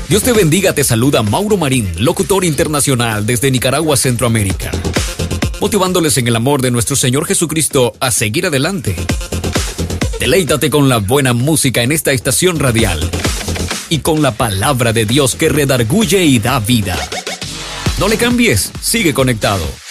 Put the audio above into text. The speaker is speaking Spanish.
Dios te bendiga, te saluda Mauro Marín, locutor internacional desde Nicaragua, Centroamérica, motivándoles en el amor de nuestro Señor Jesucristo a seguir adelante. Deleítate con la buena música en esta estación radial y con la palabra de Dios que redarguye y da vida. No le cambies, sigue conectado.